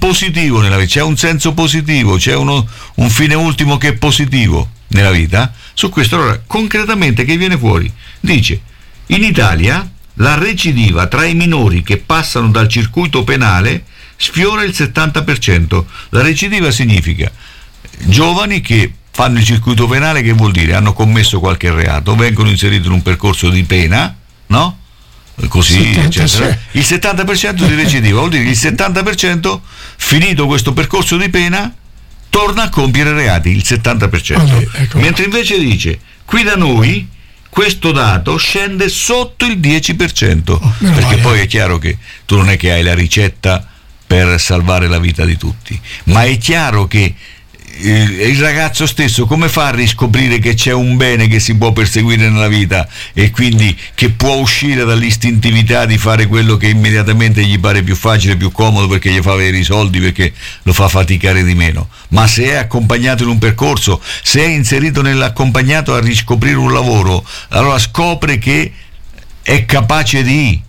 positivo nella vita, c'è un senso positivo, c'è un fine ultimo che è positivo nella vita. Su questo, allora, concretamente che viene fuori? Dice, in Italia la recidiva tra i minori che passano dal circuito penale sfiora il 70%. La recidiva significa giovani che fanno il circuito penale, che vuol dire hanno commesso qualche reato, vengono inseriti in un percorso di pena, no? Così, 70, eccetera. Il 70% di recidiva vuol dire che il 70%, finito questo percorso di pena, torna a compiere reati, il 70%. Ecco. Mentre invece dice, qui da noi questo dato scende sotto il 10%, perché poi è chiaro che tu non è che hai la ricetta per salvare la vita di tutti, ma è chiaro che il ragazzo stesso come fa a riscoprire che c'è un bene che si può perseguire nella vita e quindi che può uscire dall'istintività di fare quello che immediatamente gli pare più facile, più comodo, perché gli fa avere i soldi, perché lo fa faticare di meno? Ma se è accompagnato in un percorso, se è inserito nell'accompagnato a riscoprire un lavoro, allora scopre che è capace di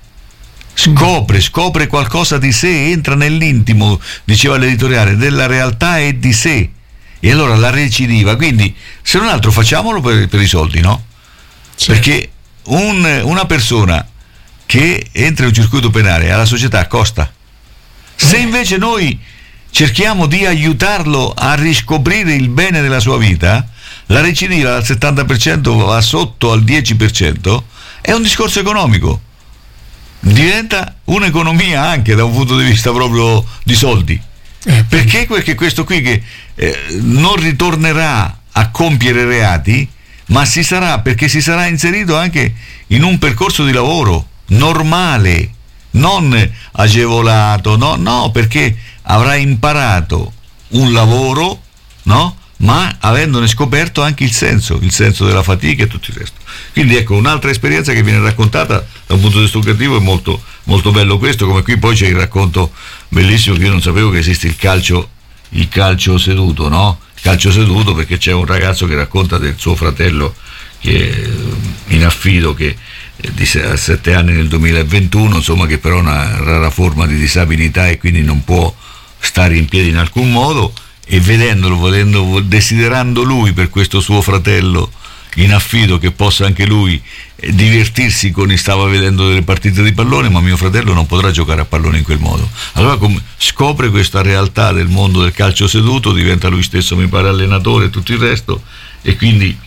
scopre qualcosa di sé, entra nell'intimo, diceva l'editoriale, della realtà e di sé, e allora la recidiva. Quindi, se non altro, facciamolo per i soldi, no? Sì. Perché una persona che entra in un circuito penale alla società costa. Se invece noi cerchiamo di aiutarlo a riscoprire il bene della sua vita, la recidiva dal 70% va sotto al 10%, è un discorso economico. Diventa un'economia anche da un punto di vista proprio di soldi, perché questo qui che non ritornerà a compiere reati, ma si sarà inserito anche in un percorso di lavoro normale, non agevolato, no, perché avrà imparato un lavoro, no? Ma avendone scoperto anche il senso della fatica e tutto il resto. Quindi ecco, un'altra esperienza che viene raccontata da un punto di vista educativo. È molto, molto bello questo, come qui poi c'è il racconto bellissimo, che io non sapevo che esiste il calcio seduto, no? Il calcio seduto, perché c'è un ragazzo che racconta del suo fratello che è in affido, che di 7 anni nel 2021, insomma, che però ha una rara forma di disabilità e quindi non può stare in piedi in alcun modo, e vedendolo, desiderando lui per questo suo fratello in affido che possa anche lui divertirsi stava vedendo delle partite di pallone, ma mio fratello non potrà giocare a pallone in quel modo. Allora scopre questa realtà del mondo del calcio seduto, diventa lui stesso, mi pare, allenatore e tutto il resto, e quindi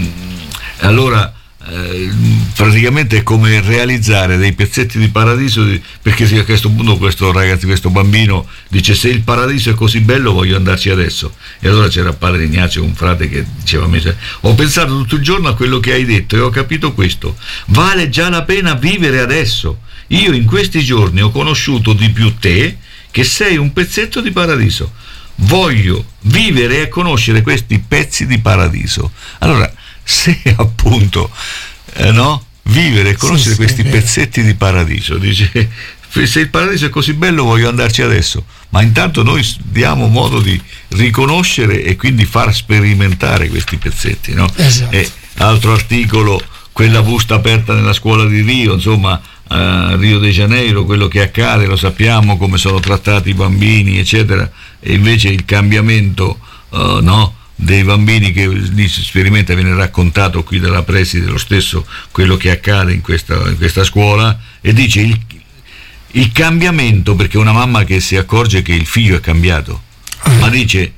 allora praticamente è come realizzare dei pezzetti di paradiso, perché a questo punto questo bambino dice: se il paradiso è così bello voglio andarci adesso. E allora c'era padre Ignazio, un frate, che diceva a me: ho pensato tutto il giorno a quello che hai detto e ho capito questo: vale già la pena vivere adesso. Io in questi giorni ho conosciuto di più te, che sei un pezzetto di paradiso. Voglio vivere e conoscere questi pezzi di paradiso. Allora, se appunto vivere e conoscere questi pezzetti di paradiso, dice: se il paradiso è così bello voglio andarci adesso. Ma intanto noi diamo modo di riconoscere e quindi far sperimentare questi pezzetti, no? Esatto. E altro articolo, quella busta aperta nella scuola di Rio, insomma, Rio de Janeiro, quello che accade lo sappiamo, come sono trattati i bambini eccetera, e invece il cambiamento dei bambini che si sperimenta, viene raccontato qui dalla preside lo stesso quello che accade in questa scuola, e dice il cambiamento, perché una mamma che si accorge che il figlio è cambiato, ma dice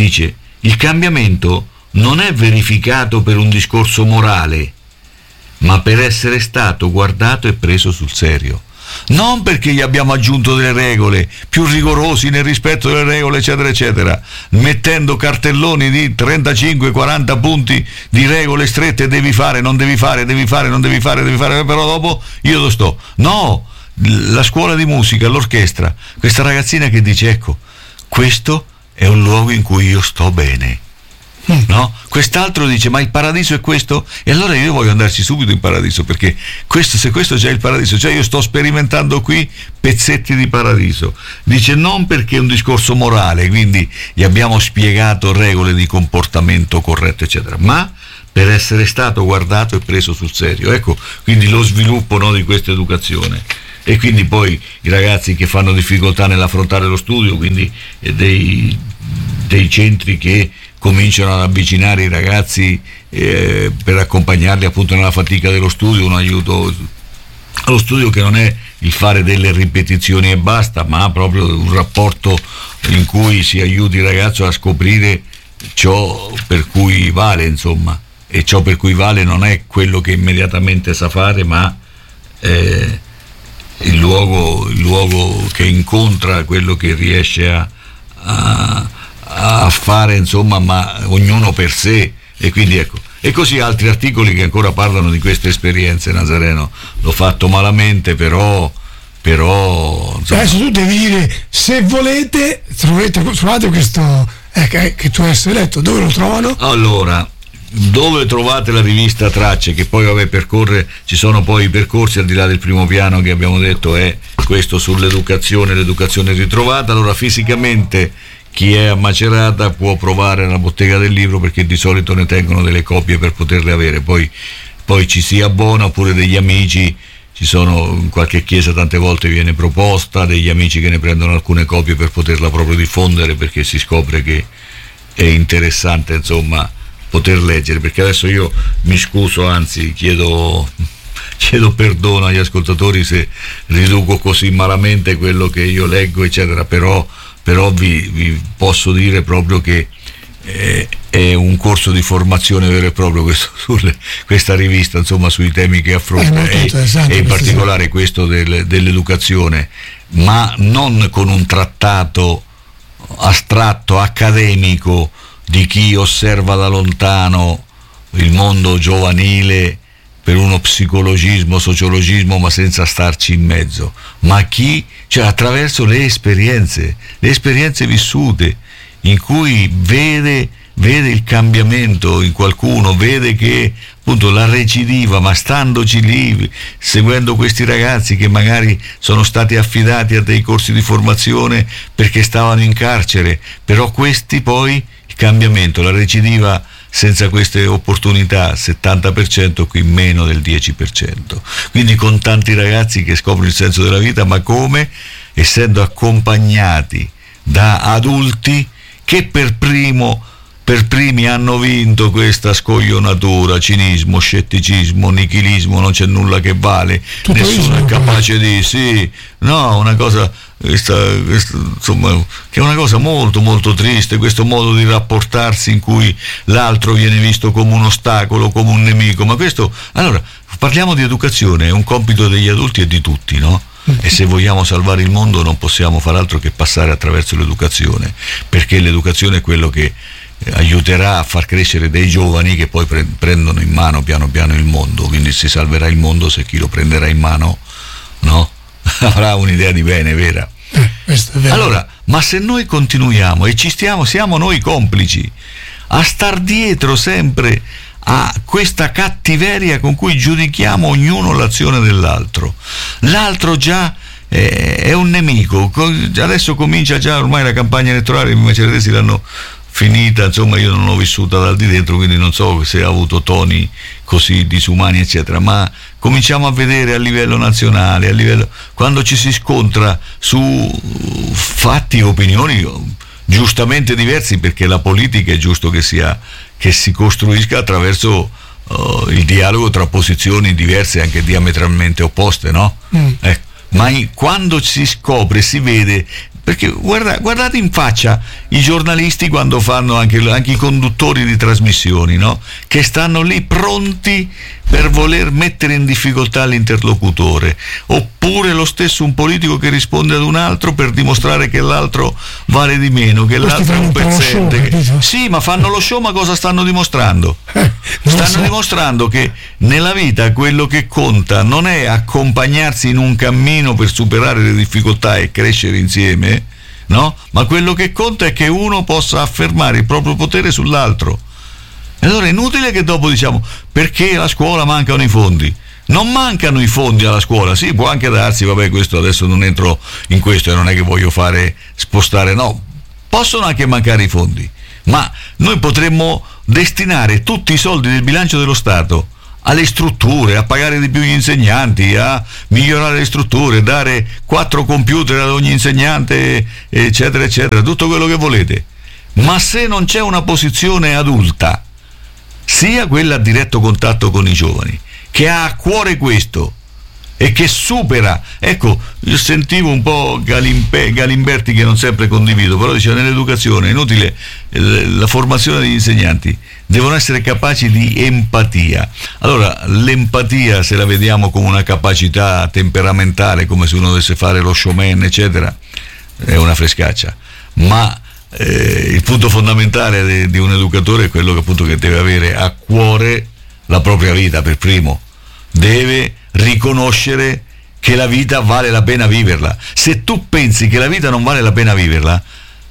il cambiamento non è verificato per un discorso morale, ma per essere stato guardato e preso sul serio. Non perché gli abbiamo aggiunto delle regole, più rigorosi nel rispetto delle regole eccetera eccetera, mettendo cartelloni di 35-40 punti di regole strette: devi fare, non devi fare, devi fare, non devi fare, però dopo io dove sto? No, la scuola di musica, l'orchestra, questa ragazzina che dice: ecco, questo è un luogo in cui io sto bene. No? Quest'altro dice: ma il paradiso è questo? E allora io voglio andarci subito in paradiso, perché se questo già è il paradiso, cioè io sto sperimentando qui pezzetti di paradiso. Dice: non perché è un discorso morale, quindi gli abbiamo spiegato regole di comportamento corretto eccetera, ma per essere stato guardato e preso sul serio. Ecco quindi lo sviluppo di questa educazione. E quindi poi i ragazzi che fanno difficoltà nell'affrontare lo studio, quindi dei centri che cominciano ad avvicinare i ragazzi per accompagnarli appunto nella fatica dello studio, un aiuto allo studio che non è il fare delle ripetizioni e basta, ma proprio un rapporto in cui si aiuti il ragazzo a scoprire ciò per cui vale, insomma, e ciò per cui vale non è quello che immediatamente sa fare, ma il luogo che incontra quello che riesce a fare, insomma, ma ognuno per sé. E quindi ecco, e così altri articoli che ancora parlano di queste esperienze. Nazareno, l'ho fatto malamente, però insomma. Adesso tu devi dire, se volete trovate questo che tu hai letto, dove lo trovano? Allora, dove trovate la rivista Tracce, che poi percorre, ci sono poi i percorsi al di là del primo piano che abbiamo detto, è questo sull'educazione, l'educazione ritrovata. Allora, fisicamente chi è a Macerata può provare la bottega del libro, perché di solito ne tengono delle copie per poterle avere, poi ci si abbona, oppure degli amici, ci sono in qualche chiesa tante volte viene proposta, degli amici che ne prendono alcune copie per poterla proprio diffondere, perché si scopre che è interessante, insomma, poter leggere. Perché adesso io mi scuso, anzi chiedo perdono agli ascoltatori se riduco così malamente quello che io leggo, eccetera, però vi posso dire proprio che è un corso di formazione vero e proprio questa rivista, insomma, sui temi che affronta, e in particolare questo dell'educazione, ma non con un trattato astratto, accademico, di chi osserva da lontano il mondo giovanile per uno psicologismo, sociologismo, ma senza starci in mezzo, ma cioè attraverso le esperienze vissute, in cui vede il cambiamento in qualcuno, vede che appunto la recidiva, ma standoci lì, seguendo questi ragazzi che magari sono stati affidati a dei corsi di formazione perché stavano in carcere, però questi poi, il cambiamento, la recidiva senza queste opportunità 70%, qui meno del 10%, quindi con tanti ragazzi che scoprono il senso della vita, ma come? Essendo accompagnati da adulti che per primi hanno vinto questa scoglionatura, cinismo, scetticismo, nichilismo, non c'è nulla che vale, tutto nessuno è capace di una cosa insomma, che è una cosa molto molto triste, questo modo di rapportarsi in cui l'altro viene visto come un ostacolo, come un nemico. Ma questo, allora, parliamo di educazione, è un compito degli adulti e di tutti, no? E se vogliamo salvare il mondo non possiamo far altro che passare attraverso l'educazione, perché l'educazione è quello che aiuterà a far crescere dei giovani che poi prendono in mano piano piano il mondo. Quindi si salverà il mondo se chi lo prenderà in mano, no? Avrà un'idea di bene, vera. Questo è vero. Allora, ma se noi continuiamo e siamo noi complici a star dietro sempre a questa cattiveria con cui giudichiamo ognuno l'azione dell'altro, l'altro già è un nemico, adesso comincia già ormai la campagna elettorale, i maceratesi l'hanno finita, insomma, io non l'ho vissuta dal di dentro, quindi non so se ha avuto toni così disumani, eccetera, ma cominciamo a vedere a livello nazionale, quando ci si scontra su fatti e opinioni giustamente diversi, perché la politica è giusto che si costruisca attraverso il dialogo tra posizioni diverse, anche diametralmente opposte, no? Ma quando si scopre, si vede, perché guardate in faccia i giornalisti quando fanno, anche i conduttori di trasmissioni, no? Che stanno lì pronti per voler mettere in difficoltà l'interlocutore, oppure lo stesso un politico che risponde ad un altro per dimostrare che l'altro vale di meno, che l'altro è un pezzente. Sì, ma fanno lo show, ma cosa stanno dimostrando? Stanno dimostrando che nella vita quello che conta non è accompagnarsi in un cammino per superare le difficoltà e crescere insieme, no? Ma quello che conta è che uno possa affermare il proprio potere sull'altro. E allora è inutile che dopo diciamo perché alla scuola mancano i fondi. Non mancano i fondi alla scuola, sì, può anche darsi, vabbè, questo adesso non entro in questo e non è che voglio spostare, no, possono anche mancare i fondi, ma noi potremmo destinare tutti i soldi del bilancio dello Stato alle strutture, a pagare di più gli insegnanti, a migliorare le strutture, dare 4 computer ad ogni insegnante, eccetera eccetera, tutto quello che volete. Ma se non c'è una posizione adulta, sia quella a diretto contatto con i giovani, che ha a cuore questo e che supera, ecco, io sentivo un po' Galimberti, che non sempre condivido, però diceva: nell'educazione è inutile la formazione degli insegnanti, devono essere capaci di empatia. Allora, l'empatia, se la vediamo come una capacità temperamentale, come se uno dovesse fare lo showman eccetera, è una frescaccia, ma il punto fondamentale di un educatore è quello che appunto che deve avere a cuore la propria vita per primo, deve riconoscere che la vita vale la pena viverla. Se tu pensi che la vita non vale la pena viverla,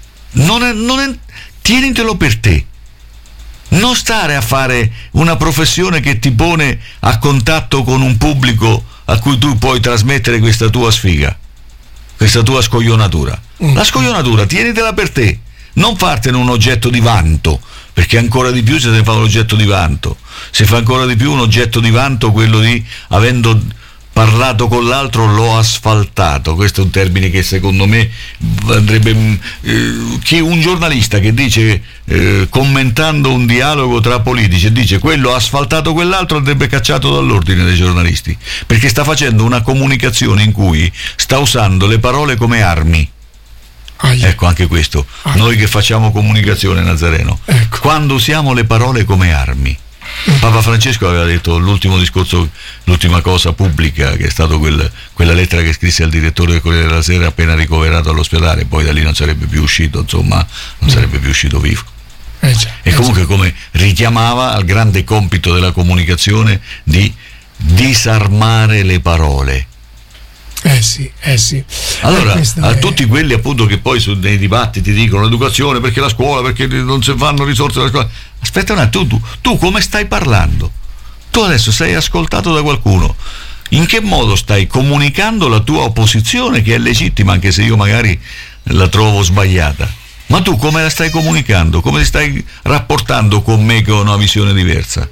tienitelo per te, non stare a fare una professione che ti pone a contatto con un pubblico a cui tu puoi trasmettere questa tua sfiga, questa tua scoglionatura. La scoglionatura tienitela per te, non fartene un oggetto di vanto, perché ancora di più se ne fa un oggetto di vanto, si fa ancora di più un oggetto di vanto quello di, avendo parlato con l'altro, l'ho asfaltato. Questo è un termine che secondo me andrebbe, un giornalista che dice, commentando un dialogo tra politici, e dice quello ha asfaltato quell'altro, andrebbe cacciato dall'ordine dei giornalisti, perché sta facendo una comunicazione in cui sta usando le parole come armi. Ecco, anche questo, noi che facciamo comunicazione, Nazareno, ecco, quando usiamo le parole come armi. Papa Francesco aveva detto l'ultimo discorso, l'ultima cosa pubblica, che è stato quella lettera che scrisse al direttore del Corriere della Sera appena ricoverato all'ospedale, poi da lì non sarebbe più uscito, insomma, non sarebbe più uscito vivo. E comunque come richiamava al grande compito della comunicazione di disarmare le parole. Sì. Allora, a tutti quelli appunto che poi nei dibattiti dicono l'educazione perché la scuola, perché non si fanno risorse alla scuola. Aspetta un attimo, tu come stai parlando? Tu adesso sei ascoltato da qualcuno. In che modo stai comunicando la tua opposizione, che è legittima, anche se io magari la trovo sbagliata? Ma tu come la stai comunicando? Come ti stai rapportando con me che ho una visione diversa?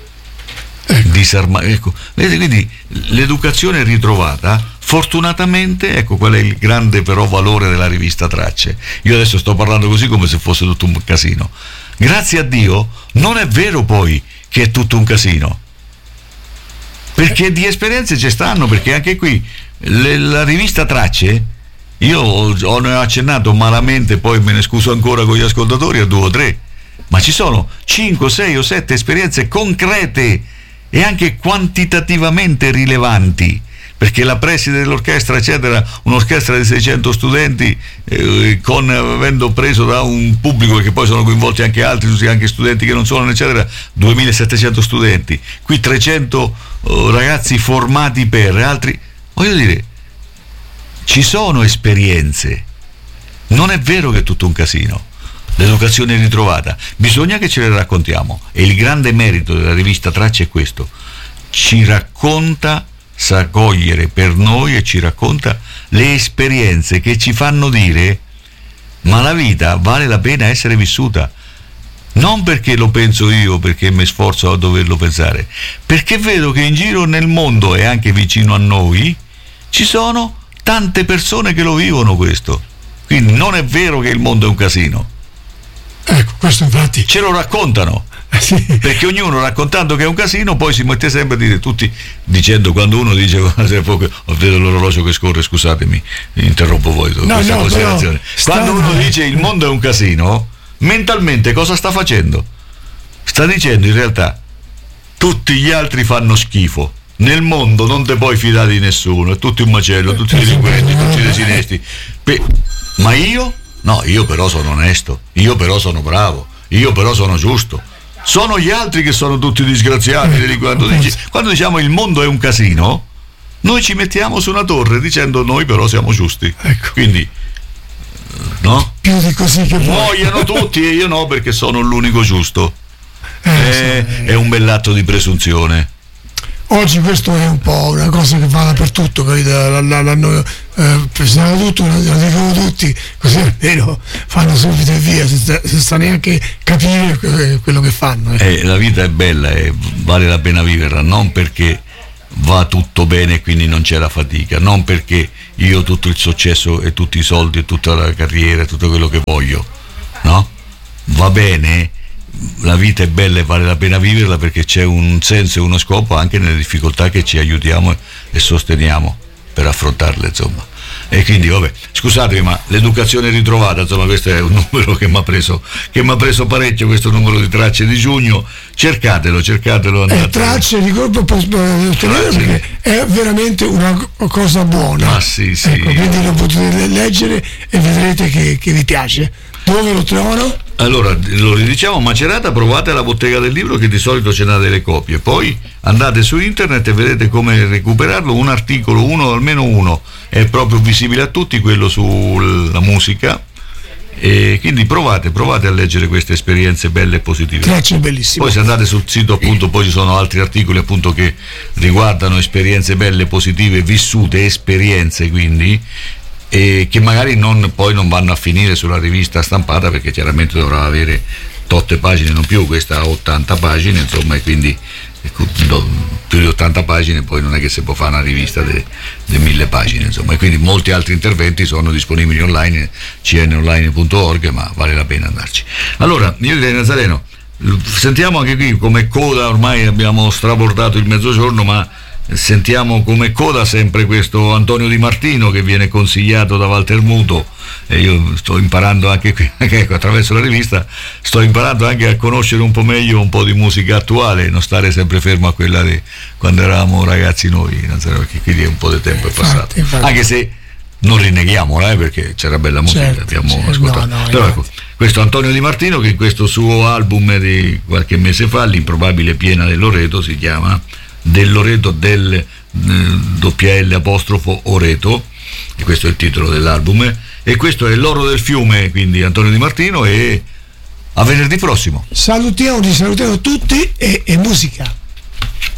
Ecco. Quindi l'educazione ritrovata, fortunatamente, ecco qual è il grande però valore della rivista Tracce. Io adesso sto parlando così come se fosse tutto un casino. Grazie a Dio non è vero poi che è tutto un casino, perché di esperienze ci stanno, perché anche qui la rivista Tracce, io ne ho accennato malamente, poi me ne scuso ancora con gli ascoltatori, a 2 o 3, ma ci sono 5, 6 o 7 esperienze concrete e anche quantitativamente rilevanti, perché la preside dell'orchestra eccetera, un'orchestra di 600 studenti, avendo preso da un pubblico, che poi sono coinvolti anche altri, anche studenti che non sono eccetera, 2700 studenti, qui 300 ragazzi formati per altri, voglio dire, ci sono esperienze, non è vero che è tutto un casino. L'educazione ritrovata, bisogna che ce le raccontiamo, e il grande merito della rivista Tracce è questo: ci racconta, sa cogliere per noi e ci racconta le esperienze che ci fanno dire ma la vita vale la pena essere vissuta, non perché lo penso io, perché mi sforzo a doverlo pensare, perché vedo che in giro nel mondo e anche vicino a noi ci sono tante persone che lo vivono questo, quindi non è vero che il mondo è un casino. Ecco, questo infatti ce lo raccontano, sì. Perché ognuno, raccontando che è un casino, poi si mette sempre a dire, tutti dicendo, quando uno dice vedo l'orologio che scorre, scusatemi, interrompo voi questa considerazione, quando uno dice il mondo è un casino, mentalmente cosa sta facendo? Sta dicendo in realtà tutti gli altri fanno schifo, nel mondo non te puoi fidare di nessuno, è tutto un macello, tutti i delinquenti, tutti i desinesti, ma io? No, io però sono onesto, io però sono bravo, io però sono giusto. Sono gli altri che sono tutti disgraziati. Quando diciamo il mondo è un casino, noi ci mettiamo su una torre dicendo noi però siamo giusti. Ecco. Quindi, no? Più di così che muoiano tutti e io no, perché sono l'unico giusto. È un bell'atto di presunzione. Oggi questo è un po' una cosa che va dappertutto, capito? Tutto, lo dicono tutti, così almeno fanno subito e via, senza neanche capire quello che fanno. La vita è bella e vale la pena viverla, non perché va tutto bene e quindi non c'è la fatica, non perché io ho tutto il successo e tutti i soldi e tutta la carriera e tutto quello che voglio, no? Va bene, la vita è bella e vale la pena viverla perché c'è un senso e uno scopo anche nelle difficoltà che ci aiutiamo e sosteniamo per affrontarle, insomma. E quindi vabbè, scusatemi, ma l'educazione ritrovata, insomma, questo è un numero che mi ha preso parecchio, questo numero di Tracce di giugno. Cercatelo, Tracce di colpo perché è veramente una cosa buona. Ah, sì. Ecco, quindi lo potete leggere e vedrete che vi piace. Dove lo trovano? Allora, lo ridiciamo, Macerata, provate alla bottega del libro che di solito ce n'ha delle copie, poi andate su internet e vedete come recuperarlo, un articolo, almeno uno, è proprio visibile a tutti, quello sulla musica, e quindi provate a leggere queste esperienze belle e positive. Tracce bellissime. Poi se andate sul sito, appunto, poi ci sono altri articoli, appunto, che riguardano esperienze belle, positive, vissute, esperienze, quindi, e che magari poi non vanno a finire sulla rivista stampata, perché chiaramente dovrà avere 8 pagine, non più, questa ha 80 pagine, insomma, e quindi più di 80 pagine poi non è che si può fare una rivista di 1000 pagine, insomma, e quindi molti altri interventi sono disponibili online, cnonline.org, ma vale la pena andarci. Allora, io direi, Nazareno, sentiamo anche qui come coda, ormai abbiamo strabordato il mezzogiorno, ma sentiamo come coda sempre questo Antonio Di Martino che viene consigliato da Walter Muto, e io sto imparando anche qui, ecco, attraverso la rivista sto imparando anche a conoscere un po' meglio un po' di musica attuale, non stare sempre fermo a quella di quando eravamo ragazzi noi, perché quindi un po' di tempo è passato, anche se non rinneghiamola, perché c'era bella musica, abbiamo ascoltato. Però ecco, questo Antonio Di Martino, che in questo suo album di qualche mese fa, L'improbabile piena del Loreto, si chiama Del Loreto, del WL apostrofo Oreto, e questo è il titolo dell'album, e questo è L'oro del fiume, quindi Antonio Di Martino, e a venerdì prossimo. Salutiamo tutti e musica.